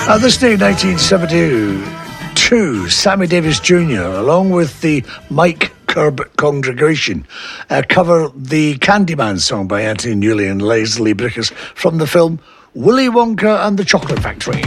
At this day, 1972, Sammy Davis Jr., along with the Mike Curb Congregation, cover the Candyman song by Anthony Newley and Leslie Bricusse from the film Willy Wonka and the Chocolate Factory.